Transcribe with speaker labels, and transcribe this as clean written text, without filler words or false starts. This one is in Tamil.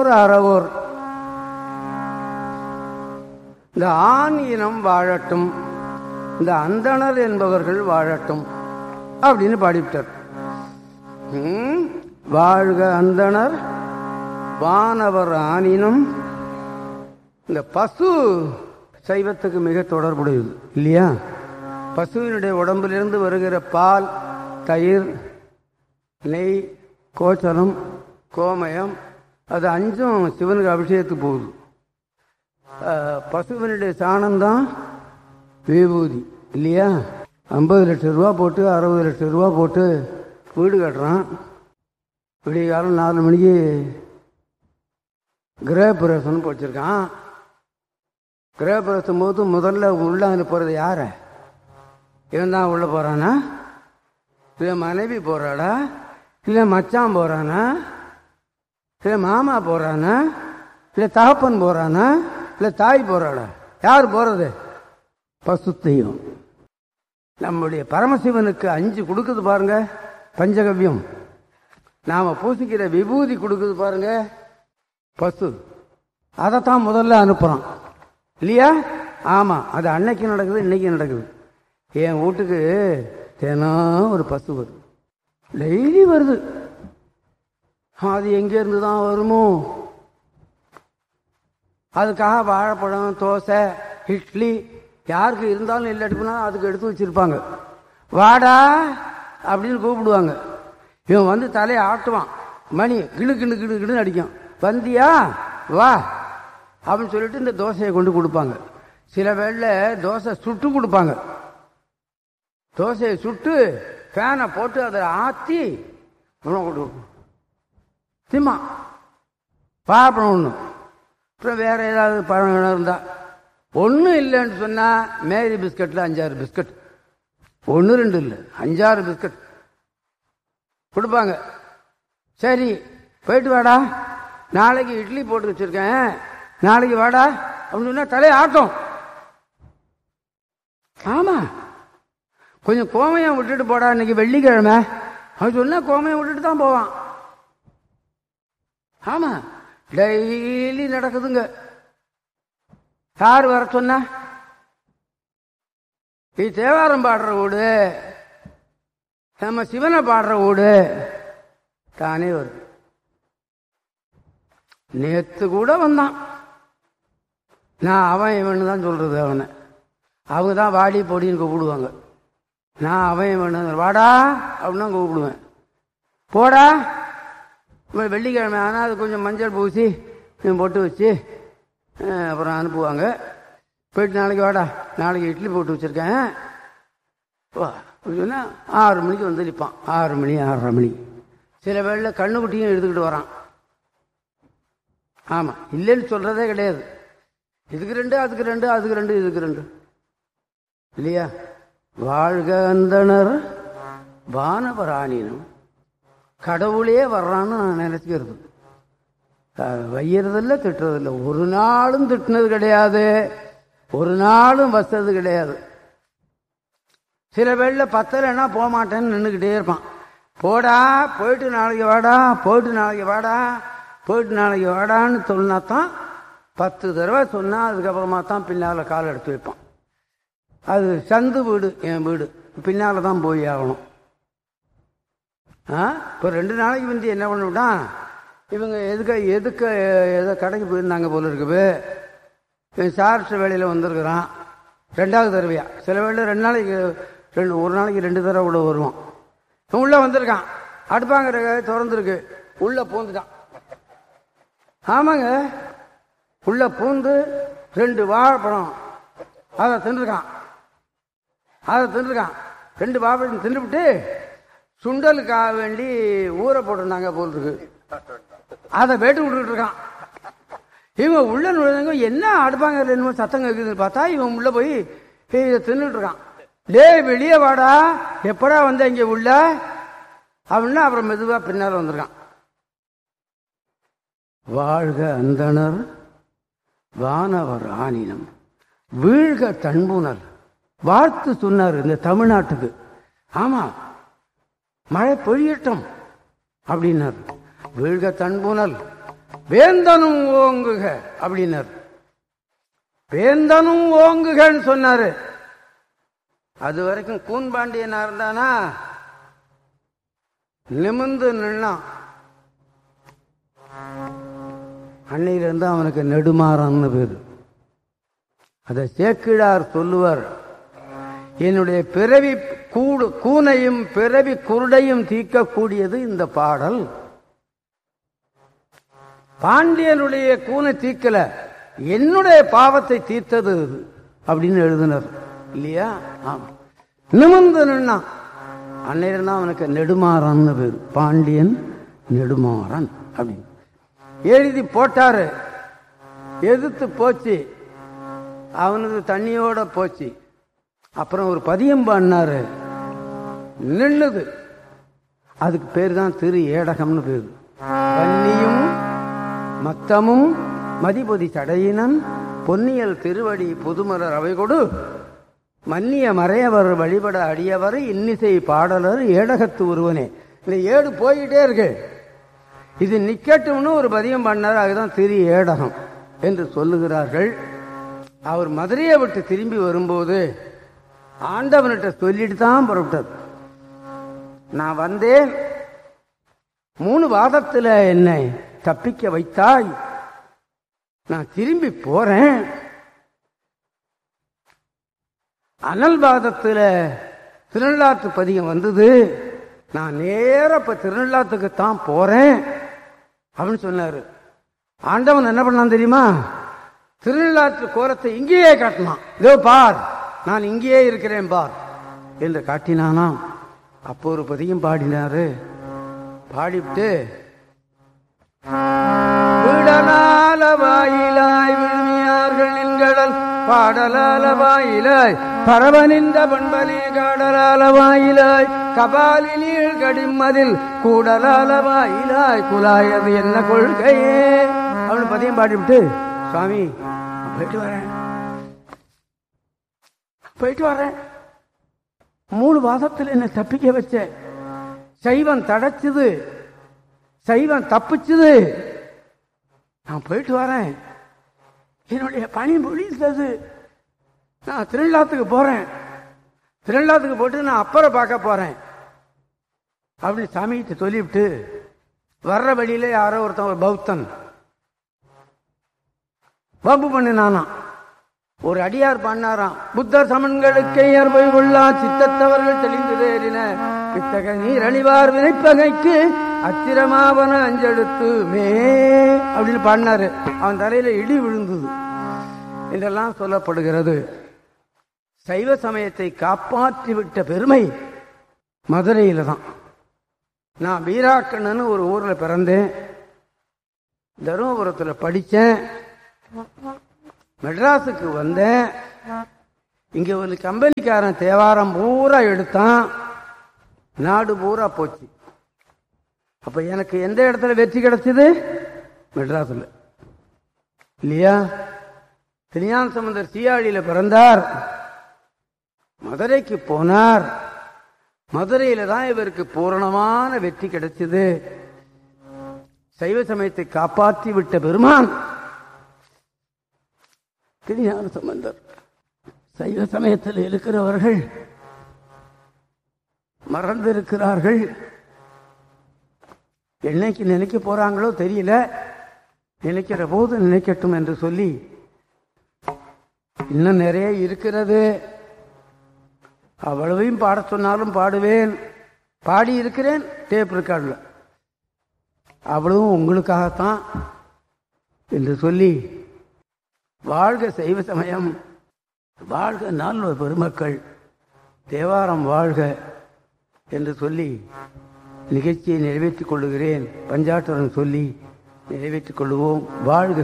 Speaker 1: வானவர் அறவோர், இந்த ஆண் இனம் வாழட்டும், இந்த அந்தணர் என்பவர்கள் வாழட்டும் அப்படின்னு பாடிவிட்டார். வாழ்க அந்தணர் வானவர் ஆனினும். இந்த பசு சைவத்துக்கு மிக தொடர்புடையது இல்லையா? பசுவினுடைய உடம்பிலிருந்து வருகிற பால், தயிர், நெய், கோச்சரம், கோமயம், அது 5 சிவனுக்கு அபிஷேகத்துக்கு போகுது. பசுவினுடைய சாணம்தான் விபூதி இல்லையா? 50 லட்சம் ரூபா போட்டு 60 லட்சம் ரூபா போட்டு வீடு கட்டுறான். விடிய காலம் 4 மணிக்கு கிரகப்பிரவேசம் வச்சிருக்கான். கிரகப்பிரவேசம் போது முதல்ல உள்ள அனுப்புறது யார? இவன் தான் உள்ள போறானா? இல்லை மனைவி போறாடா? இல்லை மச்சான் போறானா? இல்லை மாமா போறானா? இல்லை தகப்பன் போறானா? இல்லை தாய் போறாடா? யார் போறது? பசுத்தையும். நம்முடைய பரமசிவனுக்கு 5 கொடுக்குது பாருங்க பஞ்சகவ்யம். நாம பூசிக்கிற விபூதி கொடுக்குது பாருங்க பசு. அதைத்தான் முதல்ல அனுப்புறான் இல்லையா? ஆமா, அது அன்னைக்கு நடக்குது, இன்னைக்கு நடக்குது. என் வீட்டுக்கு தினம் ஒரு பசு வருது, டெய்லி வருது. அது எங்க இருந்து தான் வருமோ? அதுக்காக வாழைப்பழம், தோசை, இட்லி யாருக்கு இருந்தாலும் இல்லாட்டினா அதுக்கு எடுத்து வச்சிருப்பாங்க. வாடா அப்படின்னு கூப்பிடுவாங்க. இவன் வந்து தலையை ஆட்டுவான், மணி கிணு கிணு கிணு கிணு அடிக்கும். வந்தியா வா அப்படின்னு சொல்லிட்டு இந்த தோசையை கொண்டு கொடுப்பாங்க. சில வேளை தோசை சுட்டு கொடுப்பாங்க. தோசையை சுட்டு ஃபேனை போட்டு அதை ஆற்றி திம்மா பாப்பணும். ஒன்று அப்புறம் வேற ஏதாவது பழம் இருந்தா, ஒன்றும் இல்லைன்னு சொன்னா மேரி பிஸ்கட்ல 5-6 பிஸ்கட், 1-2 இல்லை 5-6 பிஸ்கட் கொடுப்பாங்க. சரி போயிட்டு வாடா, நாளைக்கு இட்லி போட்டு வச்சிருக்கேன், நாளைக்கு வாடா அப்படின்னு சொன்னா தலையை ஆட்டும். ஆமா, கொஞ்சம் கோமையம் விட்டுட்டு போடா, இன்னைக்கு வெள்ளிக்கிழமை அவன் சொன்னா கோமையம் விட்டுட்டு தான் போவான். ஆமா, டெய்லி நடக்குதுங்க. யார் வர சொன்ன? இது தேவாரம் பாடுற வீடு, நம்ம சிவனை பாடுற வீடு தானே வருது. நேத்து கூட வந்தான். நான் அவன் இவனு தான் சொல்றது. அவனை அவங்க தான் வாடி பொடின்னு கூப்பிடுவாங்க. நான் அவன் இவனு வாடா அப்படின்னு தான் கூப்பிடுவேன். போடா, வெள்ளிக்கிழமை ஆனால் அது கொஞ்சம் மஞ்சள் பூசி பொட்டு வச்சு அப்புறம் அனுப்புவாங்க. போயிட்டு நாளைக்கு வாடா, நாளைக்கு இட்லி போட்டு வச்சிருக்கேன் வா அப்படின்னா 6 மணிக்கு வந்து நிற்பான். 6 மணி 6:30 மணி. சில வேளை கண்ணுக்குட்டியும் எடுத்துக்கிட்டு வரான். ஆமா, இல்லைன்னு சொல்றதே கிடையாது. இதுக்கு 2, அதுக்கு 2, அதுக்கு 2, இதுக்கு 2 இல்லையா? வாழ்க அந்தணர் வானவராணினம். கடவுளே வர்றான்னு நான் நினைச்சுக்கிறது. வையறதில்ல, திட்டுறதில்ல. ஒரு நாளும் திட்டினது கிடையாது, ஒரு நாளும் வசது கிடையாது. சில வேளை பத்தலைன்னா போக மாட்டேன்னு நின்றுக்கிட்டே இருப்பான். போடா, போயிட்டு நாளைக்கு வாடா, போயிட்டு நாளைக்கு வாடா, போயிட்டு நாளைக்கு வாடான்னு சொன்னாதான் 10 தடவை சொன்னா அதுக்கப்புறமா தான் பின்னால கால் எடுத்து வைப்பான். அது சந்து வீடு, என் வீடு, பின்னால தான் போய் ஆகணும். இப்போ 2 நாளைக்கு வந்து என்ன பண்ணிவிட்டான், இவங்க எதுக்கு ஏதோ கடைக்கு போயிருந்தாங்க போல இருக்குது. சார்ஸ் வேலையில் வந்திருக்கிறான் 2வது தடவையா. சில வேலை 2 நாளைக்கு ஒரு நாளைக்கு 2 தடவை கூட வருவான். உள்ள வந்திருக்கான், அடுப்பாங்கிற திறந்துருக்கு, உள்ள பூந்துட்டான். ஆமாங்க, உள்ள பூந்து 2 வாழைப்பழம் அதை தின்றுருக்கான். 2 வாழைப்பழம் தின்றுவிட்டு சுண்டலுக்காக வேண்டி ஊற போட்டிருந்தாங்க போல் இருக்கு, அதை வேட்டு விட்டுக்கிட்டு இருக்கான். இவன் உள்ள நுழைஞ்சவங்க என்ன அடுப்பாங்க என்னமோ சத்தம் கேட்குதுன்னு பார்த்தா இவன் உள்ள போய் இதை தின்னுட்டு இருக்கான். டே வெளியே வாடா, எப்படா வந்த இங்க உள்ள அப்படின்னா அப்புறம் மெதுவா பின்னால வந்திருக்கான். வாழ்க அந்தணர் வானவர் ஆனினம். வீழ்க தன்புணர். வாழ்த்து சொன்னார் இந்த தமிழ்நாட்டுக்கு. ஆமா, மழை பொழியட்டும் அப்படின்னார். வீழ்க தன்புணல் வேந்தனும் ஓங்குக அப்படின்னார். வேந்தனும் ஓங்குகன்னு சொன்னாரு. அது வரைக்கும் கூன்பாண்டியனா இருந்தானா நிமிர்ந்து நின்னான். அன்னையிலிருந்து அவனுக்கு நெடுமாறன்னு பேரு. அதை சேக்கிழார் சொல்லுவார், என்னுடைய பிறவி கூனையும் பிறவி குருடையும் தீர்க்கக்கூடியது இந்த பாடல். பாண்டியனுடைய கூனை தீர்க்கல, என்னுடைய பாவத்தை தீர்த்தது அப்படின்னு எழுதினர் இல்லையா? ஆமா, நிமிர்ந்து நின்னான். அன்னையிலிருந்து அவனுக்கு நெடுமாறன்னு பேரு. பாண்டியன் நெடுமாறன் அப்படின்னு எழுதி போட்டாரு. எதிர்த்து போச்சு, அவனுக்கு தண்ணியோட போச்சு. அப்புறம் ஒரு பதியம் பண்ணாரு, நின்னுது. அதுக்கு பேர் தான் திரு ஏடகம்னு பேரு. வன்னியும் மத்தமும் மதிபொதி சடையினன் பொன்னியல் திருவடி புதுமலர் அவை கொடு மன்னிய மறையவர் வழிபட அடியவர் இன்னிசை பாடலர் ஏடகத்து ஒருவனே. இந்த ஏடு போயிட்டே இருக்கு, இது நிக்கட்டும்னு ஒரு பதியம் பண்ணார். அதுதான் திரு ஏடகம் என்று சொல்லுகிறார்கள். அவர் மதுரையை விட்டு திரும்பி வரும்போது ஆண்டவன்கிட்ட சொல்லிட்டு தான் புறப்பட்டார். நான் வந்தேன், 3 வாதத்தில் என்னை தப்பிக்க வைத்தாய், நான் திரும்பி போறேன். அனல் வாதத்தில் திருநள்ளாற்று பதிகம் வந்தது, நான் நேர இப்ப திருநள்ளாத்துக்கு தான் போறேன் அப்படின்னு சொன்னாரு. ஆண்டவன் என்ன பண்ணான் தெரியுமா? திருநள்ளாற்று கோலத்தை இங்கேயே காட்டினான். இதோ பார், நான் இங்கேயே இருக்கிறேன் பார் என்று காட்டினானாம். அப்போ ஒரு பதியம் பாடினாரு. பாடிவிட்டு விடலால வாயிலாய் விழுமியார்கள் என்கடல் பாடலால வாயிலாய் பரவனிந்த பண்பனே காடலால வாயிலாய் கபாலி நீள் கடிமதில் கூடலால வாயிலாய் குலாயது என்ன கொள்கையே அவனு பதியம் பாடிவிட்டு, சுவாமி போயிட்டு வரேன் 3 வாதத்தில் என்ன தப்பிக்க வச்ச, சைவம் தடைச்சுது, சைவம் தப்பிச்சுது, நான் போயிட்டு வரேன், என்னுடைய பணி முடிந்தது, நான் திருநள்ளாத்துக்கு போறேன், திருநள்ளாத்துக்கு போட்டு நான் அப்பரை பார்க்க போறேன் அப்படின்னு சாமிகிட்ட சொல்லிவிட்டு வர்ற வழியில யாரோ ஒருத்தன் ஒரு பௌத்தன் வம்பு பண்ணினானா. ஒரு அடியார் பண்ணாராம், புத்தர் சமன்களுக்கு போய் கொள்ளா சித்தத்தவர்கள் தெளிந்து தேறின இத்தக நீர் அணிவார் வினைப்பகைக்கு அத்திரமாவன அஞ்செடுத்து மே அப்படின்னு பாடினாரு. அவன் தலையில இடி விழுந்தது என்றெல்லாம் சொல்லப்படுகிறது. சைவ சமயத்தை காப்பாற்றிவிட்ட பெருமை மதுரையில தான். நான் வீராக்கண்ணன்னு ஒரு ஊர்ல பிறந்தேன், தருமபுரத்தில் படித்தேன், மெட்ராஸுக்கு வந்தேன். இங்க ஒரு கம்பெனிக்காரன் தேவாரம் பூரா எடுத்தான், நாடு பூரா போச்சு. அப்ப எனக்கு எந்த இடத்துல வெற்றி கிடைச்சது? மெட்ராஸில் இல்லையா? திருஞான சம்பந்தர் சீயாழியில பிறந்தார், மதுரைக்கு போனார், மதுரையில தான் இவருக்கு பூரணமான வெற்றி கிடைச்சது. சைவ சமயத்தை காப்பாற்றி விட்ட பெருமான் திருஞான சம்பந்தர். சைவ சமயத்தில் இருக்கிறவர்கள் மறந்திருக்கிறார்கள். என்னைக்கு நினைக்க போறாங்களோ தெரியல, நினைக்கிற போது நினைக்கட்டும் என்று சொல்லி இன்னும் நிறைய இருக்கிறது. அவ்வளவையும் பாட சொன்னாலும் பாடுவேன், பாடி இருக்கிறேன் டேப் ரெக்கார்டில், அவ்வளவும் உங்களுக்காகத்தான் என்று சொல்லி, வாழ்க சைவ சமயம், வாழ்க நால்வர் பெருமக்கள், தேவாரம் வாழ்க என்று சொல்லி நிகழ்ச்சியை நிறைவேற்றிக் கொள்ளுகிறேன். பஞ்சாட்டுடன் சொல்லி நிறைவேற்றிக் கொள்வோம். வாழ்க